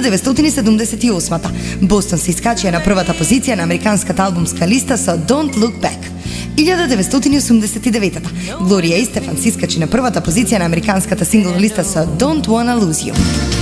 1978-та. Boston се искачија на првата позиција на американската албумска листа со Don't Look Back. 1989-та. Глорија Естефан се искачи на првата позиција на американската сингл листа со Don't Wanna Lose You.